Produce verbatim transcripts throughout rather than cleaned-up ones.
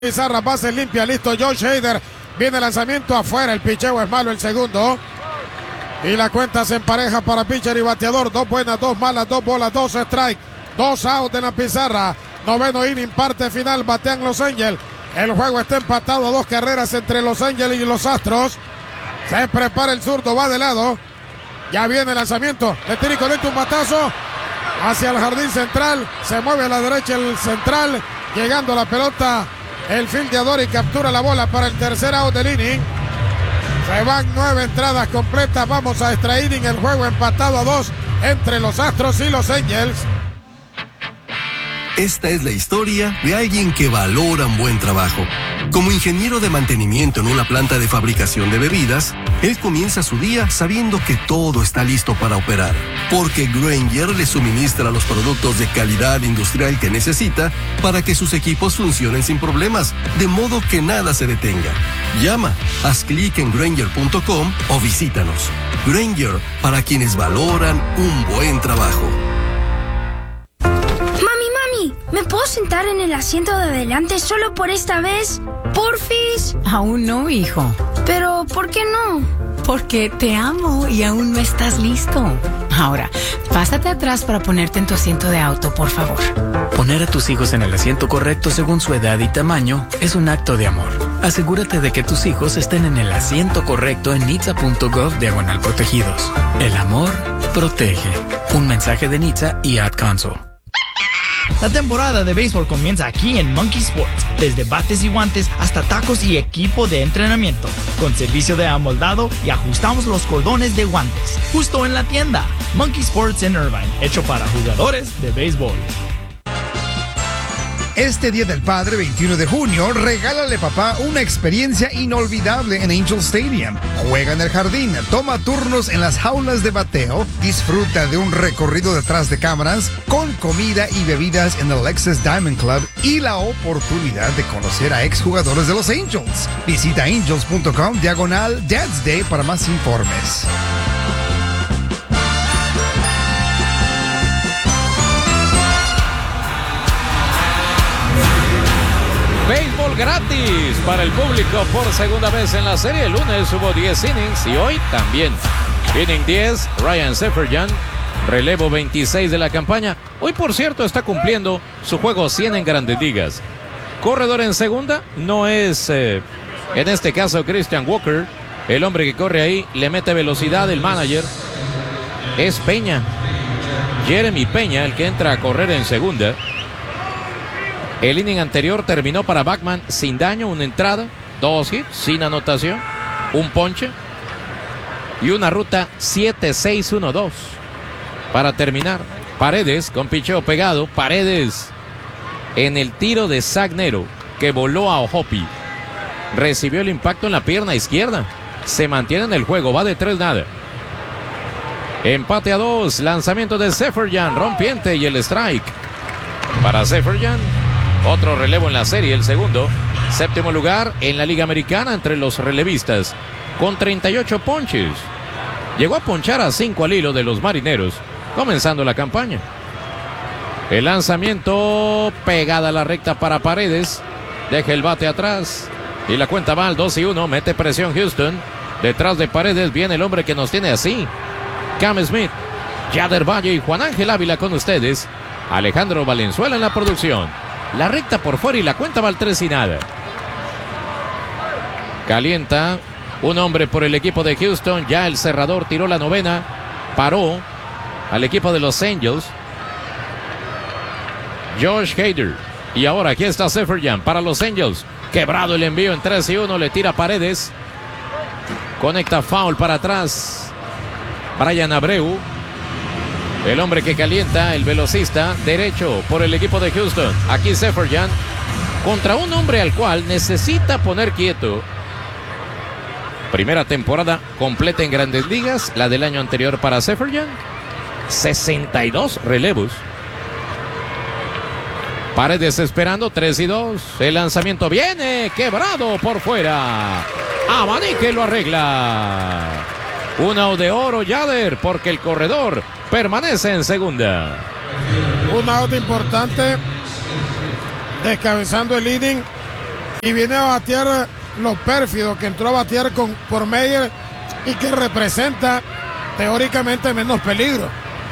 Pizarra, base limpia, listo Josh Hader. Viene el lanzamiento afuera, el picheo es malo, el segundo. Y la cuenta se empareja para pitcher y bateador. Dos buenas, dos malas, dos bolas, dos strike. Dos outs en la pizarra. Noveno inning, parte final, batean Los Angels. El juego está empatado a dos carreras entre Los Angels y los Astros. Se prepara el zurdo, va de lado. Ya viene el lanzamiento. Le tira y conecta un batazo hacia el jardín central. Se mueve a la derecha el central. Llegando la pelota el fildeador y captura la bola para el tercer out del inning. Se van nueve entradas completas. Vamos a extra inning. El juego empatado a dos entre los Astros y los Angels. Esta es la historia de alguien que valora un buen trabajo. Como ingeniero de mantenimiento en una planta de fabricación de bebidas, él comienza su día sabiendo que todo está listo para operar, porque Grainger le suministra los productos de calidad industrial que necesita para que sus equipos funcionen sin problemas, de modo que nada se detenga. Llama, haz clic en Grainger punto com o visítanos. Grainger, para quienes valoran un buen trabajo. ¿Me puedo sentar en el asiento de adelante solo por esta vez? ¿Porfis? Aún no, hijo. ¿Pero por qué no? Porque te amo y aún no estás listo. Ahora, pásate atrás para ponerte en tu asiento de auto, por favor. Poner a tus hijos en el asiento correcto según su edad y tamaño es un acto de amor. Asegúrate de que tus hijos estén en el asiento correcto en nitsa punto gov diagonal protegidos. El amor protege. Un mensaje de Nitsa y Ad Council. La temporada de béisbol comienza aquí en Monkey Sports, desde bates y guantes hasta tacos y equipo de entrenamiento, con servicio de amoldado y ajustamos los cordones de guantes, justo en la tienda. Monkey Sports en Irvine, hecho para jugadores de béisbol. Este Día del Padre, veintiuno de junio, regálale papá una experiencia inolvidable en Angel Stadium. Juega en el jardín, toma turnos en las jaulas de bateo, disfruta de un recorrido detrás de cámaras, con comida y bebidas en el Lexus Diamond Club y la oportunidad de conocer a exjugadores de los Angels. Visita angels punto com diagonal Dad's Day para más informes. Béisbol gratis para el público por segunda vez en la serie. El lunes hubo diez innings y hoy también. Inning diez, Ryan Seferian, relevo veintiséis de la campaña. Hoy, por cierto, está cumpliendo su juego cien en Grandes Ligas. Corredor en segunda no es, eh, en este caso, Christian Walker. El hombre que corre ahí le mete velocidad. El manager es Peña. Jeremy Peña, el que entra a correr en segunda. El inning anterior terminó para Bachman sin daño, una entrada, dos hits, sin anotación, un ponche y una ruta siete seis uno dos. Para terminar, Paredes con picheo pegado. Paredes en el tiro de Zach Nero, que voló a Ojopi. Recibió el impacto en la pierna izquierda. Se mantiene en el juego, va de tres nada. Empate a dos, lanzamiento de Seferian, rompiente y el strike. Para Seferian. Otro relevo en la serie, el segundo. Séptimo lugar en la Liga Americana entre los relevistas, con treinta y ocho ponches. Llegó a ponchar a cinco al hilo de los Marineros, comenzando la campaña. El lanzamiento pegada a la recta para Paredes. Deja el bate atrás. Y la cuenta va al dos y uno. Mete presión Houston. Detrás de Paredes viene el hombre que nos tiene así. Cam Smith, Yader Valle y Juan Ángel Ávila con ustedes. Alejandro Valenzuela en la producción. La recta por fuera y la cuenta va al tres y nada. Calienta un hombre por el equipo de Houston. Ya el cerrador tiró la novena. Paró al equipo de los Angels. Josh Hader. Y ahora aquí está Seferian para los Angels. Quebrado el envío en tres y uno. Le tira Paredes. Conecta foul para atrás. Brian Abreu. El hombre que calienta, el velocista derecho por el equipo de Houston. Aquí Seferian contra un hombre al cual necesita poner quieto. Primera temporada completa en Grandes Ligas, la del año anterior para Seferian. sesenta y dos relevos. Paredes esperando, tres y dos. El lanzamiento viene, quebrado por fuera. Abanique lo arregla. Un out de oro, Yader, porque el corredor permanece en segunda. Un out importante, descabezando el inning. Y viene a batear los pérfidos, que entró a batear con, por Meyer y que representa teóricamente menos peligro.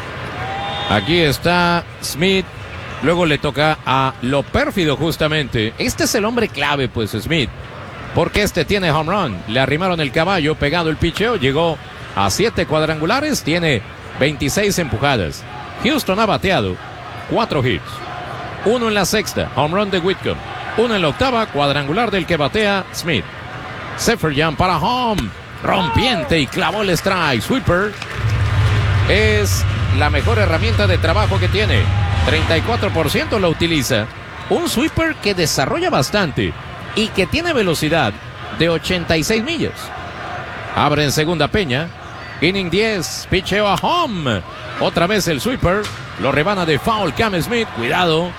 Aquí está Smith. Luego le toca a lo pérfido justamente. Este es el hombre clave, pues, Smith. Porque este tiene home run. Le arrimaron el caballo, pegado el picheo. Llegó a siete cuadrangulares. Tiene veintiséis empujadas. Houston ha bateado cuatro hits. Uno en la sexta, home run de Whitcomb. Uno en la octava, cuadrangular del que batea Smith. Seferian para home. Rompiente y clavó el strike. Sweeper es la mejor herramienta de trabajo que tiene. treinta y cuatro por ciento lo utiliza. Un sweeper que desarrolla bastante y que tiene velocidad de ochenta y seis millas. Abre en segunda Peña. Inning diez. Picheo a home. Otra vez el sweeper. Lo rebana de foul Cam Smith. Cuidado.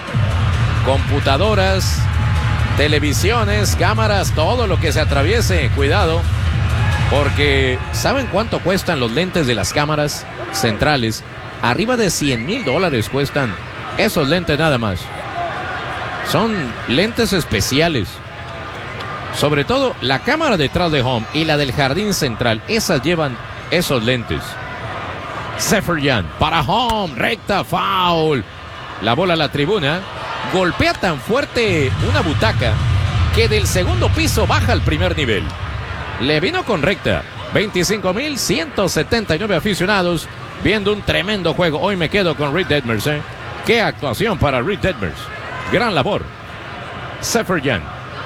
Computadoras, televisiones, cámaras, todo lo que se atraviese. Cuidado. Porque ¿saben cuánto cuestan los lentes de las cámaras centrales? Arriba de cien mil dólares cuestan esos lentes nada más. Son lentes especiales. Sobre todo la cámara detrás de home y la del jardín central. Esas llevan esos lentes. Seferian para home. Recta, foul. La bola a la tribuna. Golpea tan fuerte una butaca que del segundo piso baja al primer nivel. Le vino con recta. veinticinco mil ciento setenta y nueve aficionados viendo un tremendo juego. Hoy me quedo con Reed Detmers, ¿eh? Qué actuación para Reed Detmers. Gran labor. Seferian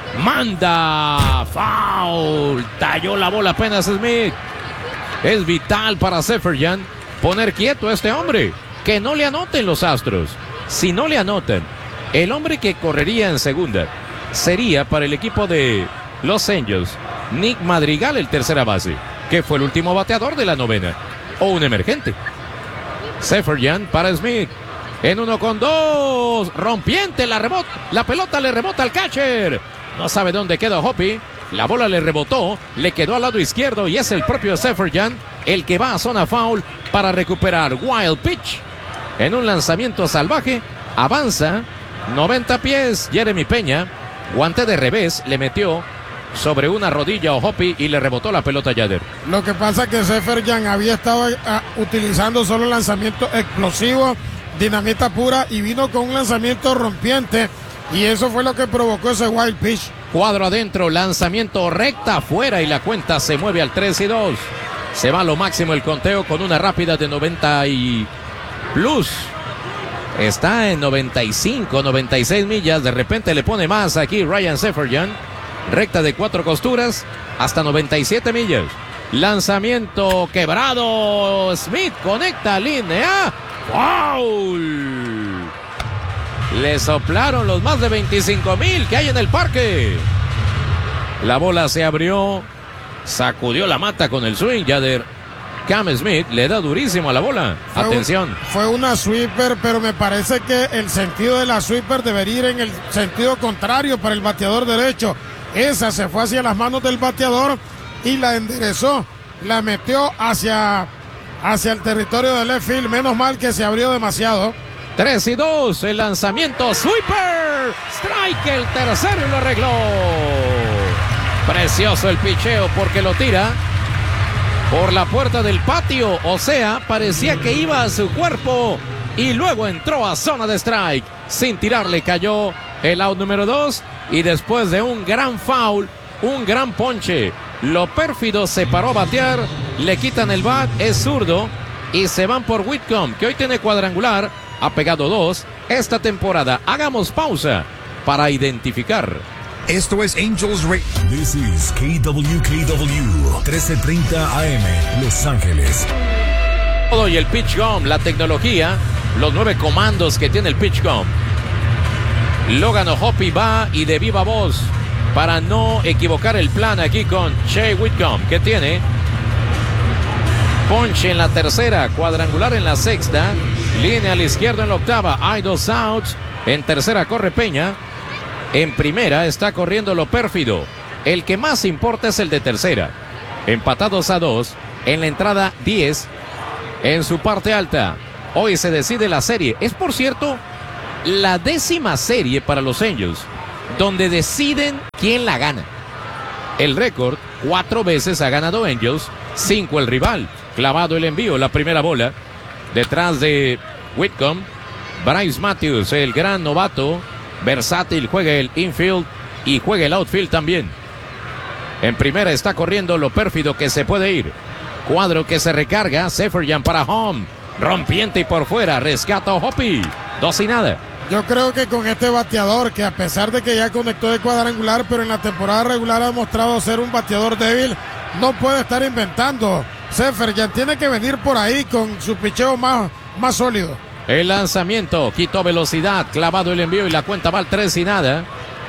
manda foul. Talló la bola apenas Smith. Es vital para Seferian poner quieto a este hombre. Que no le anoten los Astros. Si no le anotan, el hombre que correría en segunda sería para el equipo de Los Angels Nick Madrigal, el tercera base, que fue el último bateador de la novena, o un emergente. Seferian para Smith, en uno con dos, rompiente, la rebota, la pelota le rebota al catcher, no sabe dónde queda Hoppy, la bola le rebotó, le quedó al lado izquierdo y es el propio Seferian el que va a zona foul para recuperar. Wild pitch, en un lanzamiento salvaje, avanza noventa pies, Jeremy Peña, guante de revés, le metió sobre una rodilla a Hoppy y le rebotó la pelota a Yader. Lo que pasa es que Seferian había estado uh, utilizando solo lanzamiento explosivo, dinamita pura, y vino con un lanzamiento rompiente, y eso fue lo que provocó ese wild pitch. Cuadro adentro, lanzamiento recta afuera y la cuenta se mueve al tres y dos. Se va a lo máximo el conteo con una rápida de noventa y plus. Está en noventa y cinco, noventa y seis millas. De repente le pone más aquí Ryan Seferian. Recta de cuatro costuras hasta noventa y siete millas. Lanzamiento quebrado. Smith conecta línea. ¡Foul! Le soplaron los más de veinticinco mil que hay en el parque. La bola se abrió. Sacudió la mata con el swing. Yader Cam Smith le da durísimo a la bola. Fue Atención. Un, fue una sweeper, pero me parece que el sentido de la sweeper debería ir en el sentido contrario para el bateador derecho. Esa se fue hacia las manos del bateador y la enderezó. La metió hacia, hacia el territorio del left field. Menos mal que se abrió demasiado. tres y dos. El lanzamiento. Sweeper. Strike el tercero y lo arregló. Precioso el picheo porque lo tira por la puerta del patio, o sea, parecía que iba a su cuerpo y luego entró a zona de strike. Sin tirarle cayó el out número dos y después de un gran foul, un gran ponche, lo pérfido se paró a batear, le quitan el bat, es zurdo y se van por Whitcomb, que hoy tiene cuadrangular, ha pegado dos esta temporada. Hagamos pausa para identificar. Esto es Angels Radio. This is K W K W, trece treinta A M, Los Ángeles. Todo y el PitchCom, la tecnología, los nueve comandos que tiene el PitchCom. Logan O'Hoppe va y de viva voz para no equivocar el plan aquí con Shea Whitcomb, que tiene ponche en la tercera, cuadrangular en la sexta, línea a la izquierda en la octava, hay dos outs, en tercera corre Peña. En primera está corriendo lo pérfido. El que más importa es el de tercera. Empatados a dos. En la entrada diez. En su parte alta. Hoy se decide la serie. Es por cierto la décima serie para los Angels. donde deciden quién la gana. El récord, cuatro veces ha ganado Angels, cinco el rival. Clavado el envío, la primera bola. Detrás de Whitcomb, Bryce Matthews, el gran novato, versátil, juega el infield y juega el outfield también. En primera está corriendo lo pérfido que se puede ir. Cuadro que se recarga, Seferian para home. Rompiente y por fuera, rescata a Hoppy. Dos y nada. Yo creo que con este bateador, que a pesar de que ya conectó de cuadrangular, pero en la temporada regular ha mostrado ser un bateador débil, no puede estar inventando. Seferian tiene que venir por ahí con su picheo más, más sólido. El lanzamiento, quitó velocidad, clavado el envío y la cuenta va al tres y nada.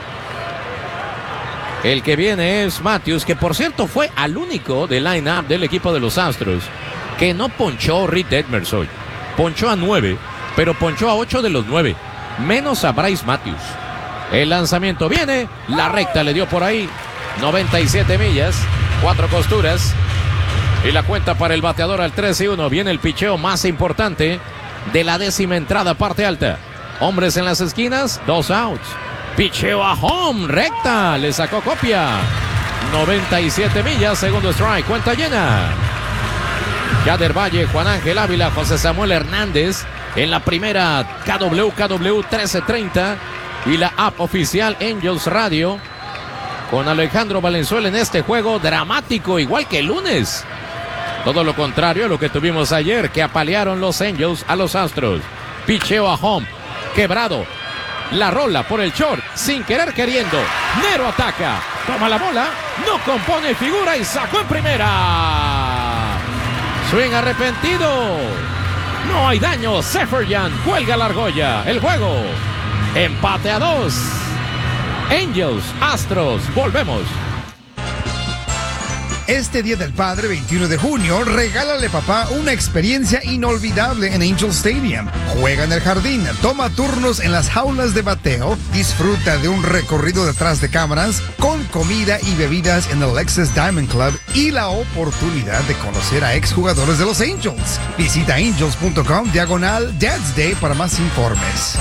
El que viene es Matthews, que por cierto fue al único del line-up del equipo de los Astros que no ponchó Reed Detmers hoy. Ponchó a nueve, pero ponchó a ocho de los nueve, menos a Bryce Matthews. El lanzamiento viene, la recta le dio por ahí, noventa y siete millas, cuatro costuras. Y la cuenta para el bateador al tres y uno. Viene el picheo más importante de la décima entrada, parte alta. Hombres en las esquinas, dos outs. Picheo a home, recta, le sacó copia. noventa y siete millas, segundo strike, cuenta llena. Yader Valle, Juan Ángel Ávila, José Samuel Hernández en la primera K W K W trece treinta y la app oficial Angels Radio con Alejandro Valenzuela en este juego dramático, igual que el lunes. Todo lo contrario a lo que tuvimos ayer, que apalearon los Angels a los Astros. Picheo a home, quebrado. La rola por el short, sin querer queriendo. Nero ataca, toma la bola, no compone figura y sacó en primera. Swing arrepentido. No hay daño, Seferian cuelga la argolla. El juego, empate a dos. Angels, Astros, volvemos. Este Día del Padre, veintiuno de junio, regálale papá una experiencia inolvidable en Angel Stadium. Juega en el jardín, toma turnos en las jaulas de bateo, disfruta de un recorrido detrás de cámaras, con comida y bebidas en el Lexus Diamond Club y la oportunidad de conocer a exjugadores de los Angels. Visita angels punto com diagonal Dad's Day para más informes.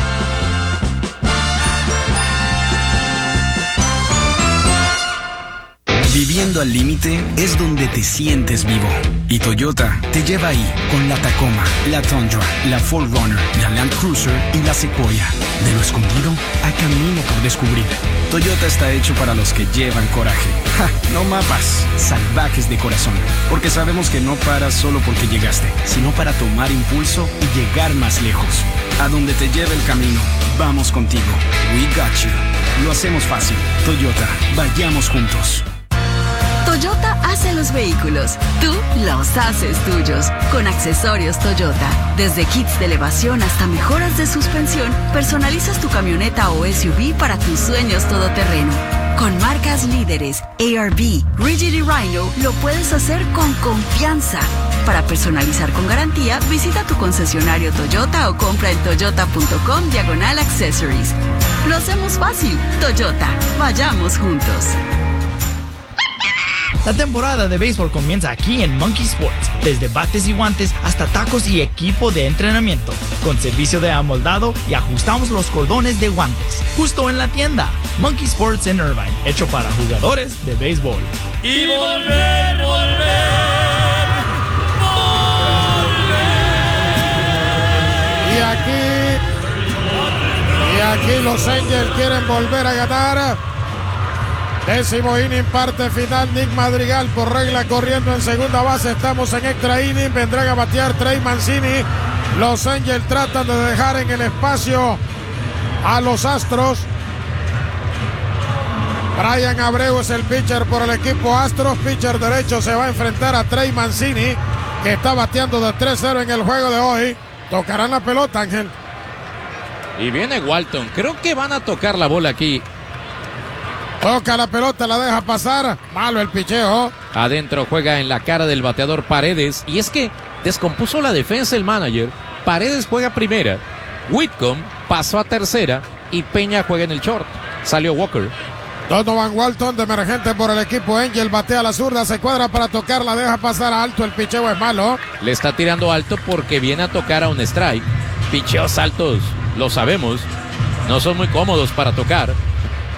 Viviendo al límite es donde te sientes vivo. Y Toyota te lleva ahí con la Tacoma, la Tundra, la cuatro runner, la Land Cruiser y la Sequoia. De lo escondido a camino por descubrir. Toyota está hecho para los que llevan coraje. ¡Ja! No mapas, salvajes de corazón. Porque sabemos que no paras solo porque llegaste, sino para tomar impulso y llegar más lejos. A donde te lleve el camino, vamos contigo. We got you. Lo hacemos fácil. Toyota, vayamos juntos. Toyota hace los vehículos, tú los haces tuyos. Con accesorios Toyota, desde kits de elevación hasta mejoras de suspensión, personalizas tu camioneta o S U V para tus sueños todoterreno. Con marcas líderes, A R B, Rigid y Rhino, lo puedes hacer con confianza. Para personalizar con garantía, visita tu concesionario Toyota o compra en toyota punto com diagonal accessories. Lo hacemos fácil. Toyota, vayamos juntos. La temporada de béisbol comienza aquí en Monkey Sports, desde bates y guantes hasta tacos y equipo de entrenamiento, con servicio de amoldado y ajustamos los cordones de guantes, justo en la tienda. Monkey Sports en Irvine, hecho para jugadores de béisbol. Y volver, volver, volver. Y aquí, y aquí los Angels quieren volver a ganar. Décimo inning, parte final. Nick Madrigal por regla corriendo en segunda base. Estamos en extra inning. Vendrán a batear Trey Mancini. Los Angels tratan de dejar en el espacio a los Astros. Brian Abreu es el pitcher por el equipo Astros. Pitcher derecho se va a enfrentar a Trey Mancini, que está bateando de tres cero en el juego de hoy. Tocarán la pelota, Ángel. Y viene Walton. Creo que van a tocar la bola aquí. Toca la pelota, la deja pasar. Malo el picheo. Adentro juega en la cara del bateador Paredes. Y es que descompuso la defensa el manager. Paredes juega primera. Whitcomb pasó a tercera. Y Peña juega en el short. Salió Walker. Donovan Walton de emergente por el equipo Angel. Batea la zurda, se cuadra para tocar. La deja pasar alto. El picheo es malo. Le está tirando alto porque viene a tocar a un strike. Picheos altos, lo sabemos. No son muy cómodos para tocar.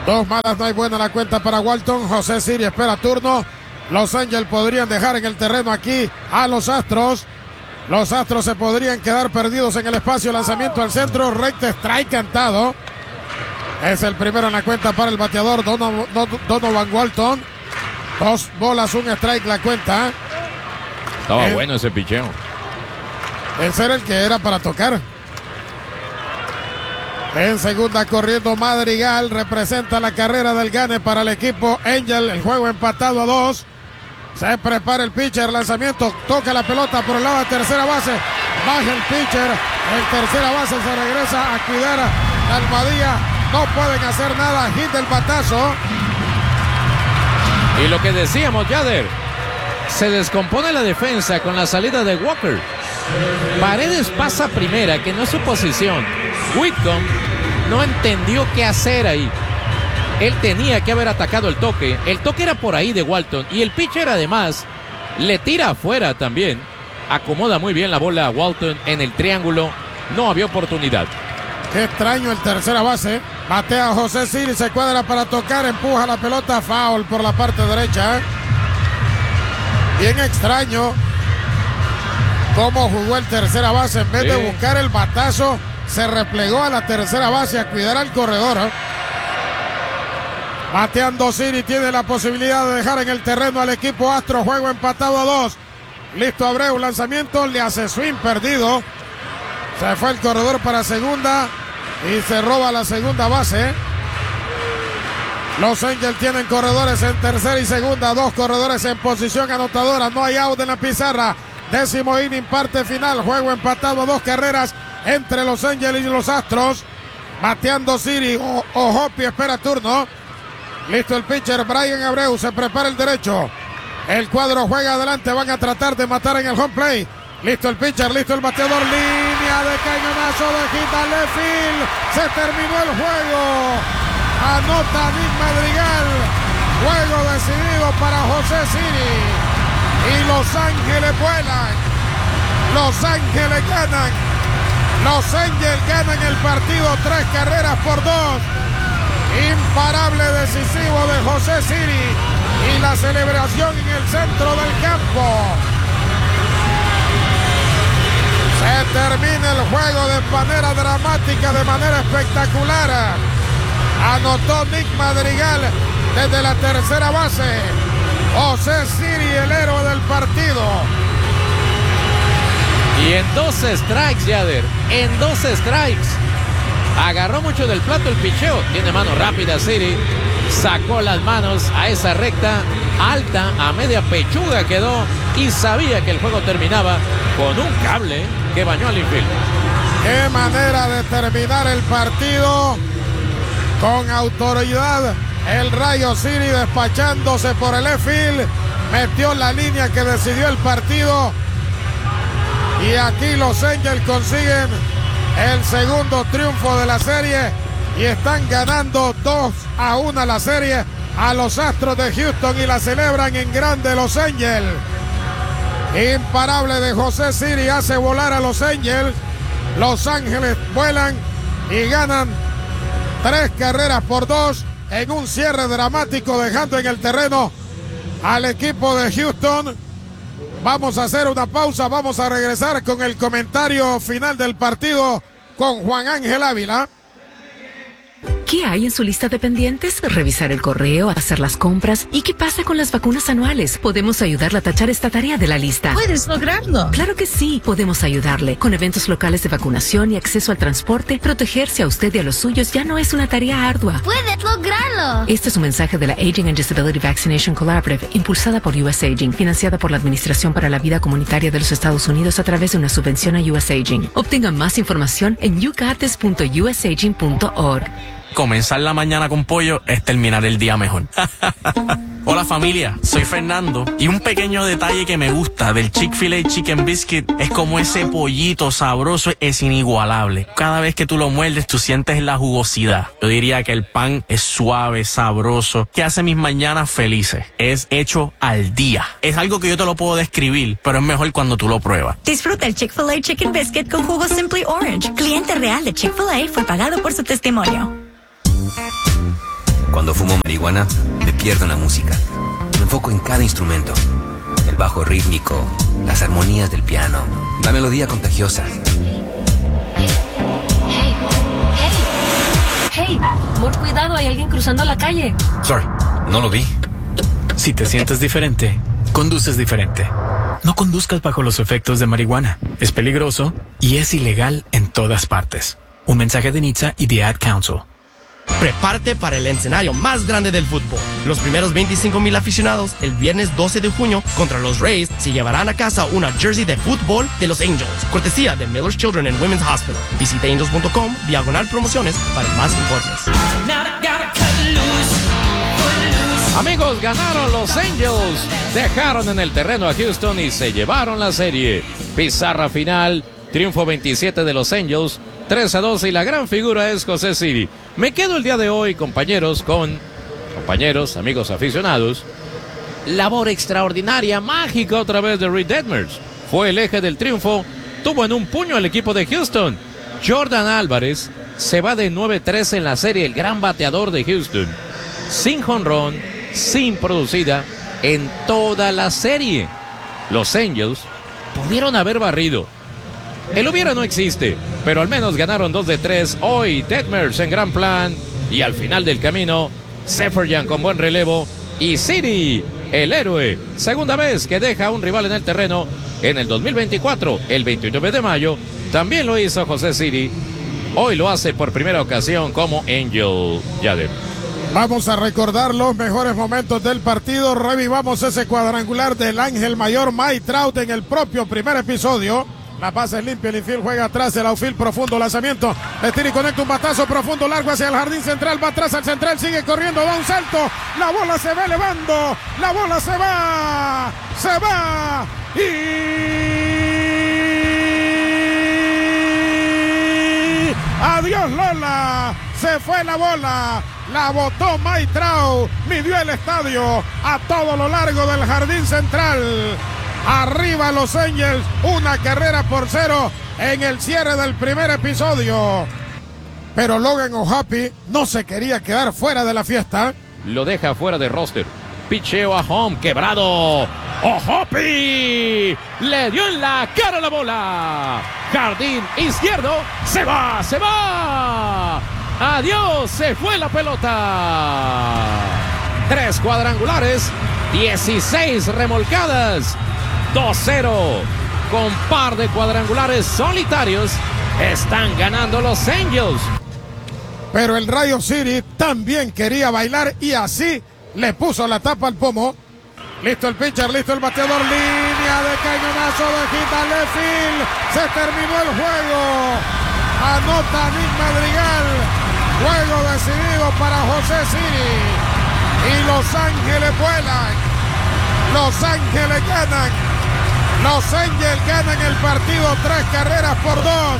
Dos malas, no hay buena la cuenta para Walton. José Siri espera turno. Los Angels podrían dejar en el terreno aquí a los Astros. Los Astros se podrían quedar perdidos en el espacio. Lanzamiento al centro, recta, strike cantado. Es el primero en la cuenta para el bateador Donovan, Donovan Walton. Dos bolas, un strike la cuenta. Estaba el, bueno ese picheo. Ese era el que era para tocar. En segunda corriendo Madrigal, representa la carrera del gane para el equipo Angel. El juego empatado a dos. Se prepara el pitcher, lanzamiento, toca la pelota por el lado de tercera base. Baja el pitcher, en tercera base se regresa a cuidar a Almadía. No pueden hacer nada, hit del batazo. Y lo que decíamos, Yader, se descompone la defensa con la salida de Walker. Paredes pasa primera, que no es su posición. Whitcomb no entendió qué hacer ahí. Él tenía que haber atacado el toque. El toque era por ahí de Walton. Y el pitcher además le tira afuera también. Acomoda muy bien la bola a Walton en el triángulo. No había oportunidad. Qué extraño el tercera base. Batea a José Siri, se cuadra para tocar, empuja la pelota, foul por la parte derecha. Bien extraño cómo jugó el tercera base. En vez sí. de buscar el batazo, se replegó a la tercera base a cuidar al corredor. ¿eh? Bateando Siri, tiene la posibilidad de dejar en el terreno al equipo Astro. Juego empatado a dos. Listo Abreu, lanzamiento, le hace swing, perdido. Se fue el corredor para segunda y se roba la segunda base. Los Angels tienen corredores en tercera y segunda, dos corredores en posición anotadora. No hay out en la pizarra. Décimo inning, parte final. Juego empatado a dos carreras entre los Angels y los Astros. Bateando Siri, o, o Hopi espera turno. Listo el pitcher Brian Abreu, se prepara el derecho. El cuadro juega adelante, van a tratar de matar en el home play. Listo el pitcher, listo el bateador, línea de cañonazo de hit al left field. Se terminó el juego. Anota Nick Madrigal. Juego decidido para José Siri. Y Los Ángeles vuelan. Los Ángeles ganan. Los Angels ganan el partido, tres carreras por dos. Imparable decisivo de José Siri. Y la celebración en el centro del campo. Se termina el juego de manera dramática, de manera espectacular. Anotó Nick Madrigal desde la tercera base. José Siri, el héroe del partido. Y en dos strikes, Yader. En dos strikes. Agarró mucho del plato el picheo. Tiene mano rápida Siri. Sacó las manos a esa recta alta, a media pechuga quedó. Y sabía que el juego terminaba con un cable que bañó al infield. Qué manera de terminar el partido. Con autoridad, el Rayo Siri despachándose por el left field. Metió la línea que decidió el partido. Y aquí los Angels consiguen el segundo triunfo de la serie. Y están ganando dos a uno la serie a los Astros de Houston. Y la celebran en grande los Angels. Imparable de José Siri hace volar a los Angels. Los Ángeles vuelan y ganan tres carreras por dos en un cierre dramático, dejando en el terreno al equipo de Houston. Vamos a hacer una pausa, vamos a regresar con el comentario final del partido con Juan Ángel Ávila. ¿Qué hay en su lista de pendientes? Revisar el correo, hacer las compras. ¿Y qué pasa con las vacunas anuales? Podemos ayudarle a tachar esta tarea de la lista. ¿Puedes lograrlo? Claro que sí, podemos ayudarle. Con eventos locales de vacunación y acceso al transporte, protegerse a usted y a los suyos ya no es una tarea ardua. ¡Puedes lograrlo! Este es un mensaje de la Aging and Disability Vaccination Collaborative, impulsada por U S Aging, financiada por la Administración para la Vida Comunitaria de los Estados Unidos a través de una subvención a U S Aging. Obtenga más información en you got this punto u s aging punto org. Comenzar la mañana con pollo es terminar el día mejor. Hola familia, soy Fernando y un pequeño detalle que me gusta del Chick-fil-A Chicken Biscuit es como ese pollito sabroso es inigualable. Cada vez que tú lo muerdes tú sientes la jugosidad. Yo diría que el pan es suave, sabroso, que hace mis mañanas felices. Es hecho al día. Es algo que yo te lo puedo describir, pero es mejor cuando tú lo pruebas. Disfruta el Chick-fil-A Chicken Biscuit con jugo Simply Orange. Cliente real de Chick-fil-A fue pagado por su testimonio. Cuando fumo marihuana, me pierdo en la música. Me enfoco en cada instrumento. El bajo rítmico, las armonías del piano, la melodía contagiosa. Hey, por cuidado, hay alguien cruzando la calle. Sorry, no lo vi. Si te sientes diferente, conduces diferente. No conduzcas bajo los efectos de marihuana. Es peligroso y es ilegal en todas partes. Un mensaje de N H T S A y The Ad Council. Prepárate para el escenario más grande del fútbol. Los primeros veinticinco mil aficionados el viernes doce de junio contra los Rays se llevarán a casa una jersey de fútbol de los Angels, cortesía de Miller's Children and Women's Hospital. Visita angels punto com, diagonal promociones para más informes. Amigos, ganaron los Angels. Dejaron en el terreno a Houston y se llevaron la serie. Pizarra final, triunfo veintisiete de los Angels, tres a dos, y la gran figura es José Siri. Me quedo el día de hoy, compañeros, con compañeros, amigos aficionados. Labor extraordinaria, mágica otra vez de Reid Detmers. Fue el eje del triunfo, tuvo en un puño al equipo de Houston. Jordan Álvarez se va de nueve tres en la serie, el gran bateador de Houston. Sin jonrón, sin producida en toda la serie. Los Angels pudieron haber barrido. El hubiera no existe, pero al menos ganaron dos de tres. Hoy Detmers en gran plan y al final del camino Seferian con buen relevo y Siri, el héroe, segunda vez que deja a un rival en el terreno en el dos mil veinticuatro, el veintinueve de mayo, también lo hizo José Siri. Hoy lo hace por primera ocasión como Angel. Yader. Vamos a recordar los mejores momentos del partido. Revivamos ese cuadrangular del Ángel Mayor Mike Trout en el propio primer episodio. La base es limpia, el infield juega atrás, el outfield profundo, lanzamiento. Le tira y conecta un batazo profundo, largo hacia el jardín central. Va atrás al central, sigue corriendo, da un salto. La bola se va elevando, la bola se va, se va. Y adiós Lola, se fue la bola. La botó Mike Trout, midió el estadio a todo lo largo del jardín central. Arriba los Angels, una carrera por cero en el cierre del primer episodio. Pero Logan O'Hoppe no se quería quedar fuera de la fiesta. Lo deja fuera de roster. Picheo a home, quebrado. O'Hoppe le dio en la cara la bola. Jardín izquierdo, se va, se va. Adiós, se fue la pelota. Tres cuadrangulares, dieciséis remolcadas, dos cero. Con par de cuadrangulares solitarios, están ganando los Angels. Pero el Rayo City también quería bailar y así le puso la tapa al pomo. Listo el pitcher, listo el bateador, línea de cañonazo de hit al left field. Se terminó el juego. Anota Nick Madrigal. Juego decidido para José Siri. Y Los Ángeles vuelan. Los Ángeles ganan. Los Angels ganan el partido, tres carreras por dos.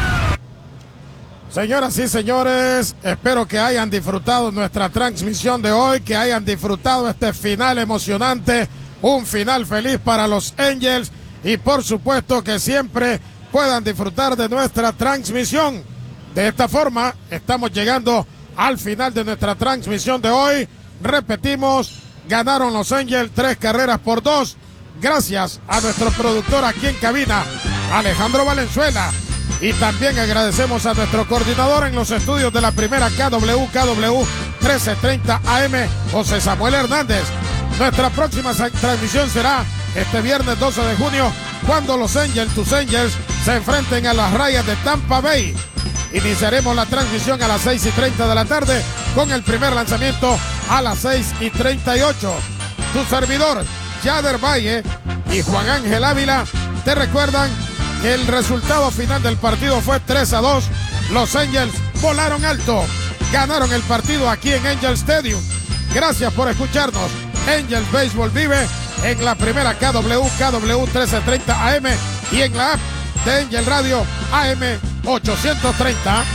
Señoras y señores, espero que hayan disfrutado nuestra transmisión de hoy, que hayan disfrutado este final emocionante, un final feliz para los Angels y por supuesto que siempre puedan disfrutar de nuestra transmisión. De esta forma, estamos llegando al final de nuestra transmisión de hoy. Repetimos, ganaron los Angels tres carreras por dos. Gracias a nuestro productor aquí en cabina, Alejandro Valenzuela. Y también agradecemos a nuestro coordinador en los estudios de la primera K W K W trece treinta A M, José Samuel Hernández. Nuestra próxima transmisión será este viernes doce de junio, cuando los Angels, tus Angels, se enfrenten a las Rayas de Tampa Bay. Iniciaremos la transmisión a las seis y treinta de la tarde, con el primer lanzamiento a las seis y treinta y ocho. Tu servidor, Yader Valle y Juan Ángel Ávila, te recuerdan que el resultado final del partido fue tres a dos. Los Angels volaron alto, ganaron el partido aquí en Angel Stadium. Gracias por escucharnos. Angels Baseball vive en la primera K W K W trece treinta A M y en la app de Angel Radio A M ochocientos treinta.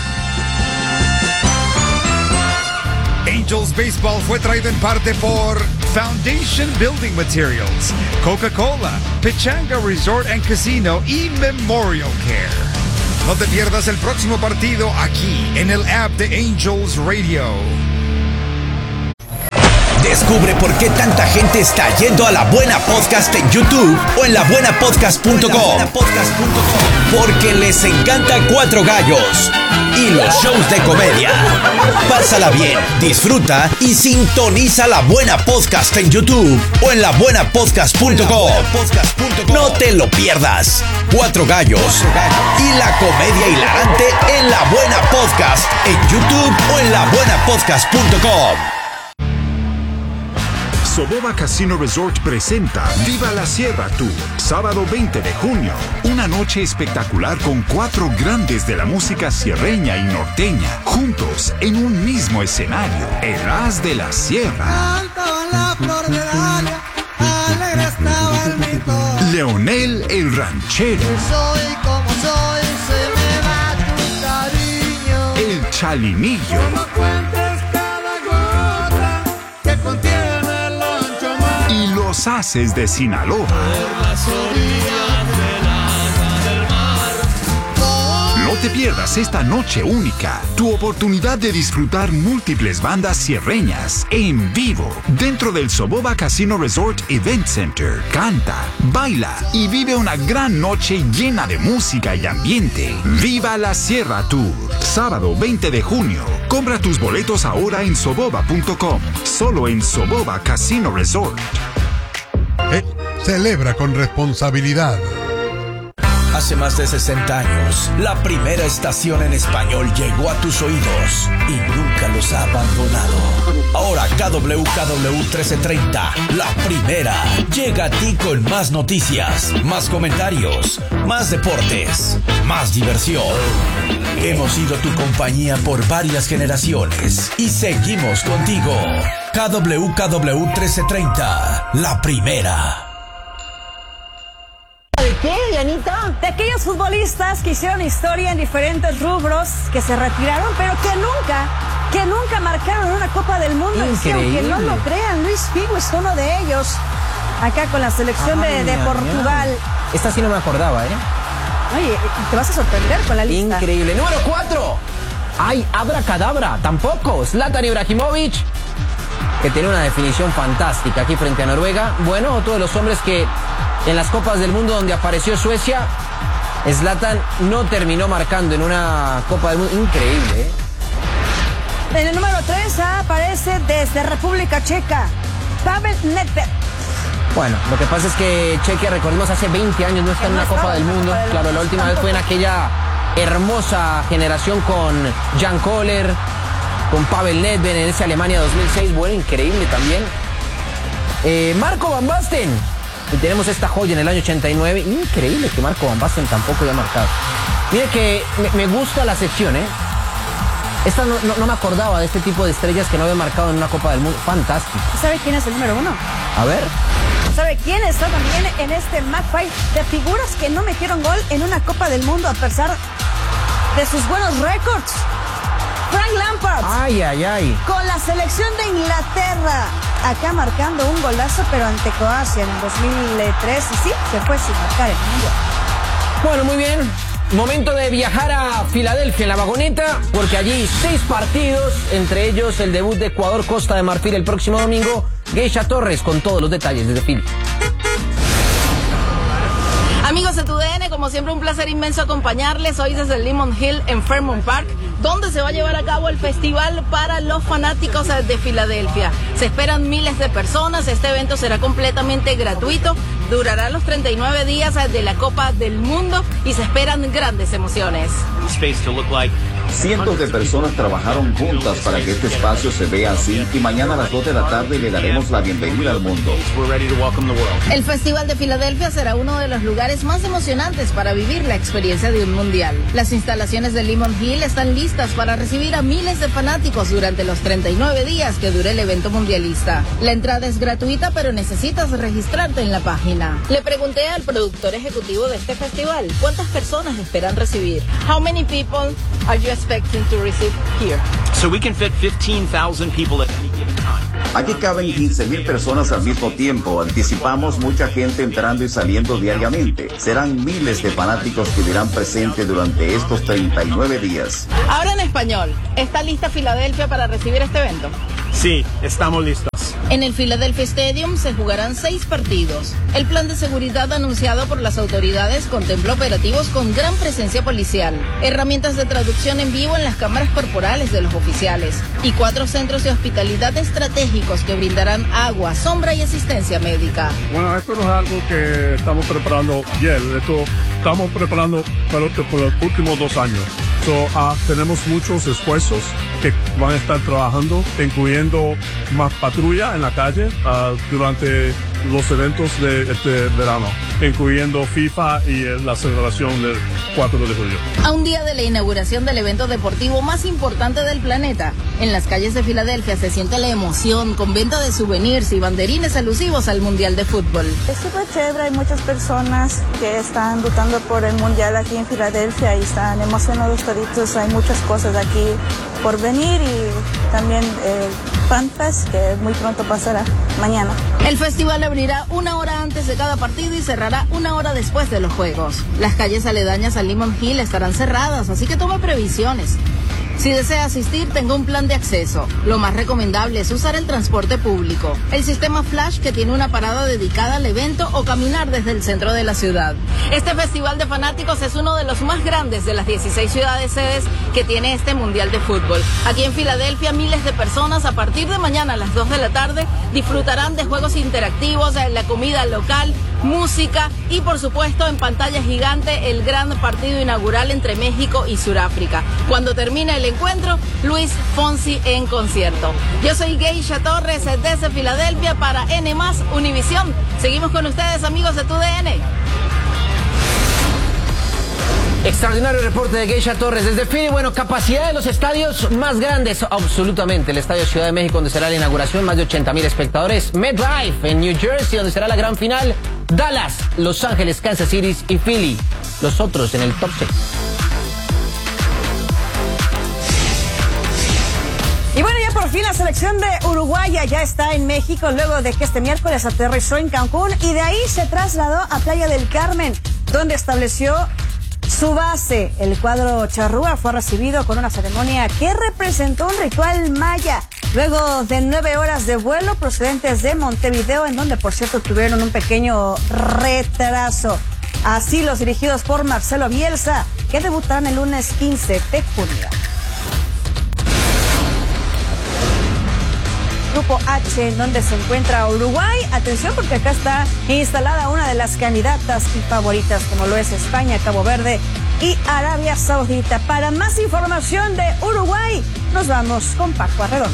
Angels Baseball fue traído en parte por Foundation Building Materials, Coca-Cola, Pechanga Resort and Casino y Memorial Care. No te pierdas el próximo partido aquí en el app de Angels Radio. Descubre por qué tanta gente está yendo a La Buena Podcast en YouTube o en la buena podcast punto com. Porque les encanta Cuatro Gallos y los shows de comedia. Pásala bien, disfruta y sintoniza La Buena Podcast en YouTube o en la buena podcast punto com. No te lo pierdas. Cuatro Gallos y la comedia hilarante en La Buena Podcast en YouTube o en la buena podcast punto com. Soboba Casino Resort presenta Viva la Sierra Tour, sábado veinte de junio. Una noche espectacular con cuatro grandes de la música sierreña y norteña, juntos en un mismo escenario. El As de la Sierra. Leonel el Ranchero. Soy como soy, se me va tu cariño. El Chalinillo. No cuentes cada gota que contiene el ancho mar. Y los Haces de Sinaloa. Por las orillas del agua del mar. No te pierdas esta noche única, tu oportunidad de disfrutar múltiples bandas sierreñas en vivo dentro del Soboba Casino Resort Event Center. Canta, baila y vive una gran noche llena de música y ambiente. Viva la Sierra Tour, sábado veinte de junio. Compra tus boletos ahora en soboba punto com, solo en Soboba Casino Resort. Eh, celebra con responsabilidad. Hace más de sesenta años, la primera estación en español llegó a tus oídos y nunca los ha abandonado. Ahora K W K W trece treinta, la primera, llega a ti con más noticias, más comentarios, más deportes, más diversión. Hemos sido tu compañía por varias generaciones y seguimos contigo. K W K W trece treinta, la primera. ¿De qué, Dianita? De aquellos futbolistas que hicieron historia en diferentes rubros, que se retiraron, pero que nunca, que nunca marcaron una Copa del Mundo. Increíble. Que no lo crean, Luis Figo es uno de ellos, acá con la selección Ay, de, de mira, Portugal. mira. Esta sí no me acordaba, ¿eh? Oye, te vas a sorprender con la lista. Increíble. Número cuatro. Ay, abracadabra. Tampoco. Zlatan Ibrahimovic, que tiene una definición fantástica aquí frente a Noruega. Bueno, otro de los hombres que en las Copas del Mundo donde apareció Suecia, Zlatan no terminó marcando en una Copa del Mundo. Increíble, ¿eh? En el número tres aparece desde República Checa, Pavel Nedved. Bueno, lo que pasa es que Chequia, recordemos, hace veinte años no está en una Copa del Mundo. Claro, la última vez fue en aquella hermosa generación con Jan Koller, con Pavel Nedved en ese Alemania dos mil seis. Bueno, increíble también. Eh, Marco Van Basten. Y tenemos esta joya en el año ochenta y nueve. Increíble que Marco Van Basten tampoco haya marcado. Mire que me, me gusta la sección, ¿eh? Esta no, no, no me acordaba de este tipo de estrellas que no había marcado en una Copa del Mundo. Fantástico. ¿Sabe quién es el número uno? A ver. ¿Sabe quién está también en este Magpie de figuras que no metieron gol en una Copa del Mundo a pesar de sus buenos récords? Frank Lampard. Ay, ay, ay. Con la selección de Inglaterra. Acá marcando un golazo, pero ante Croacia en el dos mil tres. Y sí, se fue sin marcar el mundial. Bueno, muy bien. Momento de viajar a Filadelfia en la vagoneta, porque allí seis partidos, entre ellos el debut de Ecuador-Costa de Marfil el próximo domingo. Geisha Torres con todos los detalles desde Philly. Amigos de T U D N, como siempre un placer inmenso acompañarles hoy desde el Lemon Hill en Fairmount Park, donde se va a llevar a cabo el festival para los fanáticos de Filadelfia. Se esperan miles de personas, este evento será completamente gratuito, durará los treinta y nueve días de la Copa del Mundo y se esperan grandes emociones. Cientos de personas trabajaron juntas para que este espacio se vea así y mañana a las dos de la tarde le daremos la bienvenida al mundo. El Festival de Filadelfia será uno de los lugares más emocionantes para vivir la experiencia de un mundial. Las instalaciones de Lemon Hill están listas para recibir a miles de fanáticos durante los treinta y nueve días que dure el evento mundialista. La entrada es gratuita, pero necesitas registrarte en la página. Le pregunté al productor ejecutivo de este festival, ¿cuántas personas esperan recibir? How many people are you expecting to receive here? So we can fit fifteen thousand people at any given time. Aquí caben quince mil personas al mismo tiempo. Anticipamos mucha gente entrando y saliendo diariamente. Serán miles de fanáticos que dirán presente durante estos treinta y nueve días. Ahora en español, ¿está lista Filadelfia para recibir este evento? Sí, estamos listos. En el Philadelphia Stadium se jugarán seis partidos. El plan de seguridad anunciado por las autoridades contempla operativos con gran presencia policial, herramientas de traducción en vivo en las cámaras corporales de los oficiales y cuatro centros de hospitalidad estratégicos que brindarán agua, sombra y asistencia médica. Bueno, esto no es algo que estamos preparando bien, esto estamos preparando por, por los últimos dos años. So, uh, tenemos muchos esfuerzos que van a estar trabajando, incluyendo más patrulla en la calle uh, durante los eventos de este verano, incluyendo FIFA y eh, la celebración del cuatro de julio. A un día de la inauguración del evento deportivo más importante del planeta, en las calles de Filadelfia se siente la emoción con venta de souvenirs y banderines alusivos al Mundial de Fútbol. Es súper chévere, hay muchas personas que están luchando por el Mundial aquí en Filadelfia y están emocionados toditos, hay muchas cosas aquí por venir y también el Fan Fest que muy pronto pasará mañana. El festival abrirá una hora antes de cada partido y cerrará una hora después de los juegos. Las calles aledañas a Lemon Hill estarán cerradas, así que tome previsiones. Si desea asistir, tenga un plan de acceso. Lo más recomendable es usar el transporte público, el sistema Flash que tiene una parada dedicada al evento o caminar desde el centro de la ciudad. Este festival de fanáticos es uno de los más grandes de las dieciséis ciudades sedes que tiene este Mundial de Fútbol. Aquí en Filadelfia, miles de personas a partir de mañana a las dos de la tarde disfrutarán de juegos interactivos, la comida local, música y por supuesto en pantalla gigante el gran partido inaugural entre México y Suráfrica. Cuando termine el encuentro, Luis Fonsi en concierto. Yo soy Geisha Torres desde Filadelfia para N más Univisión. Seguimos con ustedes, amigos de Tu D N. Extraordinario reporte de Geisha Torres desde Philly. Bueno, capacidad de los estadios más grandes, absolutamente. El Estadio Ciudad de México, donde será la inauguración, más de ochenta mil espectadores. MetLife en New Jersey, donde será la gran final. Dallas, Los Ángeles, Kansas City y Philly. Los otros en el top seis. Y bueno, ya por fin la selección de Uruguay ya está en México luego de que este miércoles aterrizó en Cancún y de ahí se trasladó a Playa del Carmen, donde estableció su base. El cuadro charrúa fue recibido con una ceremonia que representó un ritual maya. Luego de nueve horas de vuelo procedentes de Montevideo, en donde por cierto tuvieron un pequeño retraso. Así los dirigidos por Marcelo Bielsa, que debutarán el lunes quince de junio. Grupo H, en donde se encuentra Uruguay. Atención porque acá está instalada una de las candidatas y favoritas, como lo es España, Cabo Verde y Arabia Saudita. Para más información de Uruguay, nos vamos con Paco Arredondo.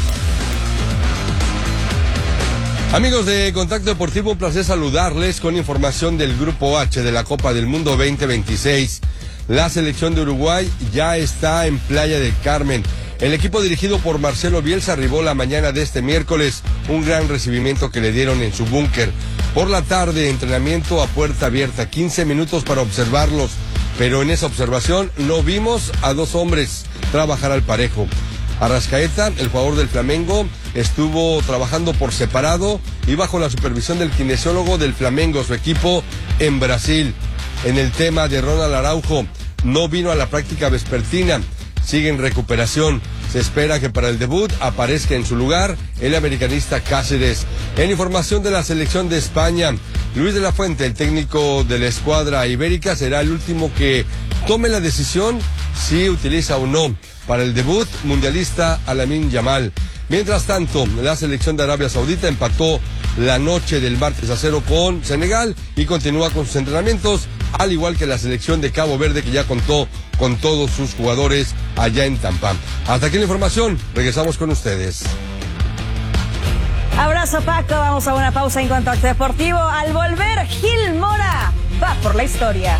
Amigos de Contacto Deportivo, un placer saludarles con información del Grupo H de la Copa del Mundo veinte veintiséis. La selección de Uruguay ya está en Playa del Carmen. El equipo dirigido por Marcelo Bielsa arribó la mañana de este miércoles, un gran recibimiento que le dieron en su búnker. Por la tarde, entrenamiento a puerta abierta, quince minutos para observarlos, pero en esa observación no vimos a dos hombres trabajar al parejo. Arrascaeta, el jugador del Flamengo, estuvo trabajando por separado y bajo la supervisión del kinesiólogo del Flamengo, su equipo en Brasil. En el tema de Ronald Araujo, no vino a la práctica vespertina. Sigue en recuperación. Se espera que para el debut aparezca en su lugar el americanista Cáceres. En información de la selección de España, Luis de la Fuente, el técnico de la escuadra ibérica, será el último que tome la decisión si utiliza o no para el debut mundialista a Lamine Yamal. Mientras tanto, la selección de Arabia Saudita empató la noche del martes a cero con Senegal y continúa con sus entrenamientos, al igual que la selección de Cabo Verde, que ya contó con todos sus jugadores allá en Tampa. Hasta aquí la información, regresamos con ustedes. Abrazo, Paco, vamos a una pausa en Contacto Deportivo. Al volver, Gil Mora va por la historia.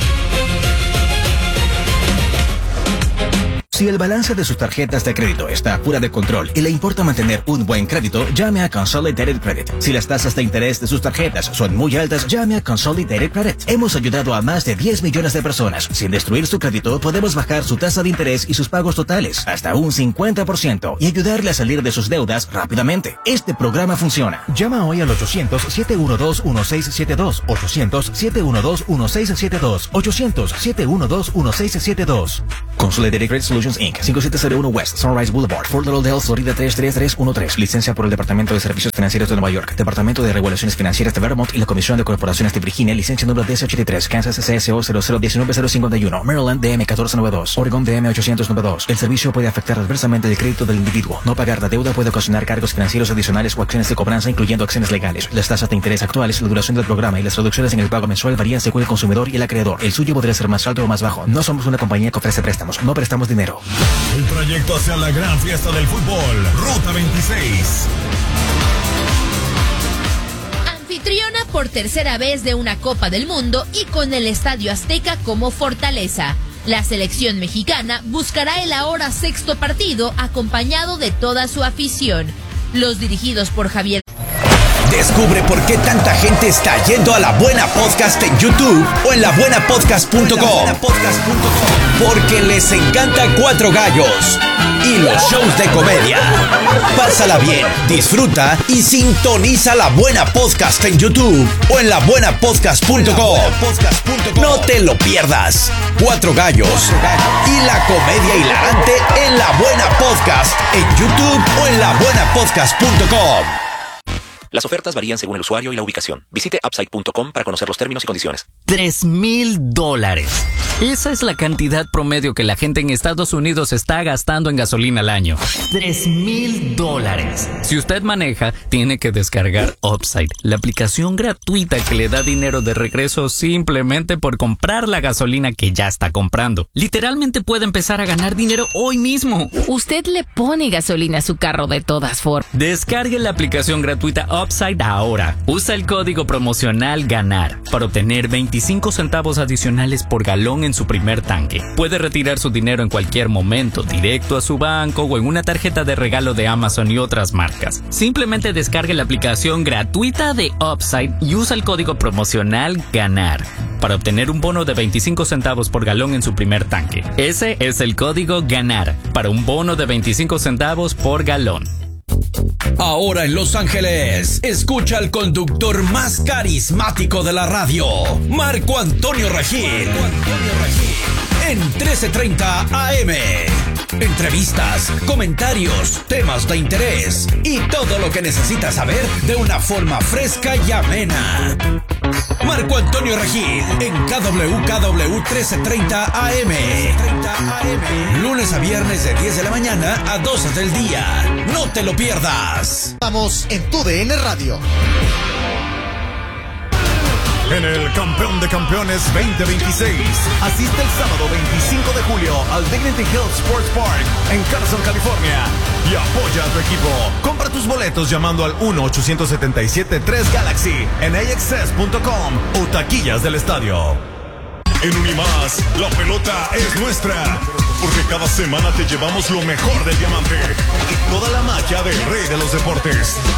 Si el balance de sus tarjetas de crédito está fuera de control y le importa mantener un buen crédito, llame a Consolidated Credit. Si las tasas de interés de sus tarjetas son muy altas, llame a Consolidated Credit. Hemos ayudado a más de diez millones de personas. Sin destruir su crédito, podemos bajar su tasa de interés y sus pagos totales hasta un cincuenta por ciento y ayudarle a salir de sus deudas rápidamente. Este programa funciona. Llama hoy al ochocientos, siete uno dos, uno seis siete dos, ochocientos, siete uno dos, uno seis siete dos, ochocientos, siete uno dos, uno seis siete dos. Consolidated Credit Solutions Communications incorporated. cinco siete cero uno West Sunrise Boulevard, Fort Lauderdale, Florida tres tres tres uno tres. Licencia por el Departamento de Servicios Financieros de Nueva York, Departamento de Regulaciones Financieras de Vermont y la Comisión de Corporaciones de Virginia. Licencia número D S ochenta y tres. Kansas C S O cero cero uno nueve cero cinco uno. Maryland D M catorce noventa y dos. Oregon D M ochocientos noventa y dos. El servicio puede afectar adversamente el crédito del individuo. No pagar la deuda puede ocasionar cargos financieros adicionales o acciones de cobranza, incluyendo acciones legales. Las tasas de interés actuales, la duración del programa y las reducciones en el pago mensual varían según el consumidor y el acreedor. El suyo podría ser más alto o más bajo. No somos una compañía que ofrece préstamos. No prestamos dinero. El trayecto hacia la gran fiesta del fútbol. Ruta veintiséis. Anfitriona por tercera vez de una Copa del Mundo y con el Estadio Azteca como fortaleza. La selección mexicana buscará el ahora sexto partido acompañado de toda su afición. Los dirigidos por Javier. Descubre por qué tanta gente está yendo a La Buena Podcast en YouTube o en la buena podcast punto com. Porque les encanta Cuatro Gallos y los shows de comedia. Pásala bien, disfruta y sintoniza La Buena Podcast en YouTube o en la buena podcast punto com. No te lo pierdas. Cuatro Gallos y la comedia hilarante en La Buena Podcast en YouTube o en la buena podcast punto com. Las ofertas varían según el usuario y la ubicación. Visite upside punto com para conocer los términos y condiciones. Tres mil dólares. Esa es la cantidad promedio que la gente en Estados Unidos está gastando en gasolina al año. Tres mil dólares. Si usted maneja, tiene que descargar Upside, la aplicación gratuita que le da dinero de regreso simplemente por comprar la gasolina que ya está comprando. Literalmente puede empezar a ganar dinero hoy mismo. Usted le pone gasolina a su carro de todas formas. Descargue la aplicación gratuita Upside ahora. Usa el código promocional GANAR para obtener veinticinco centavos adicionales por galón en su primer tanque. Puede retirar su dinero en cualquier momento, directo a su banco o en una tarjeta de regalo de Amazon y otras marcas. Simplemente descargue la aplicación gratuita de Upside y usa el código promocional GANAR para obtener un bono de veinticinco centavos por galón en su primer tanque. Ese es el código GANAR para un bono de veinticinco centavos por galón. Ahora en Los Ángeles, escucha al conductor más carismático de la radio, Marco Antonio Regil, en trece treinta A M. Entrevistas, comentarios, temas de interés y todo lo que necesitas saber de una forma fresca y amena. Marco Antonio Regil en K W K W trece treinta A M. Lunes a viernes de diez de la mañana a doce del día. No te lo pierdas. Vamos en tu D N Radio. En el Campeón de Campeones veinte veintiséis, asiste el sábado veinticinco de julio al Dignity Health Sports Park en Carson, California, y apoya a tu equipo. Compra tus boletos llamando al uno ochocientos setenta y siete tres Galaxy en A X S punto com o taquillas del estadio. En Unimás, la pelota es nuestra, porque cada semana te llevamos lo mejor del diamante y toda la magia del rey de los deportes.